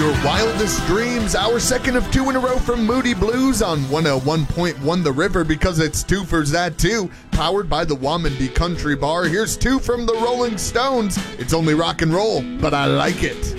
Your Wildest Dreams, our second of two in a row from Moody Blues on 101.1 The River, because it's two for that too. Powered by the Wamandee Country Bar. Here's two from the Rolling Stones. It's only rock and roll, but I like it.